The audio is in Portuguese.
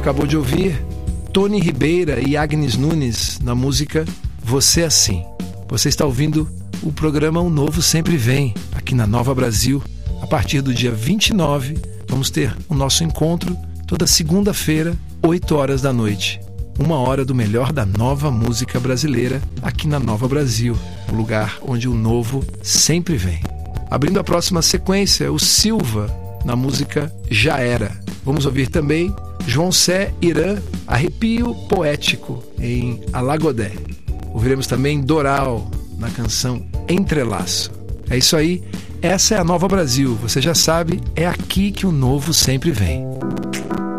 acabou de ouvir Tony Ribeira e Agnes Nunes na música Você Assim. Você está ouvindo o programa O Novo Sempre Vem, aqui na Nova Brasil. A partir do dia 29, vamos ter o nosso encontro toda segunda-feira, 8 horas da noite. 1 hora do melhor da nova música brasileira aqui na Nova Brasil, o lugar onde o novo sempre vem. Abrindo a próxima sequência, o Silva, na música Já Era. Vamos ouvir também João Sé Irã, Arrepio Poético, em Alagodé. Ouviremos também Doral, na canção Entrelaço. É isso aí, essa é a Nova Brasil. Você já sabe, é aqui que o novo sempre vem.